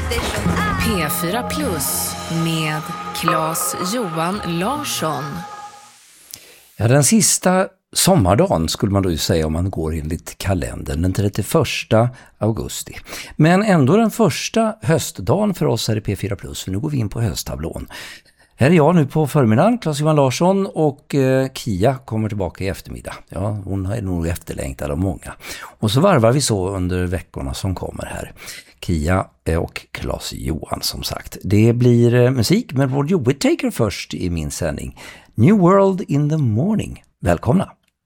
P4 Plus med Claes-Johan Larsson. Ja, den sista sommardagen skulle man då säga om man går enligt kalendern, den 31 augusti. Men ändå den första höstdagen för oss här i P4 Plus, för nu går vi in på hösttablån. Här är jag nu på förmiddagen, Claes-Johan Larsson, och Kia kommer tillbaka i eftermiddag. Ja, hon är nog efterlängtad av många. Och så varvar vi så under veckorna som kommer här. Kia och Claes-Johan som sagt. Det blir musik med Roger Whittaker först i min sändning. New World in the Morning. Välkomna!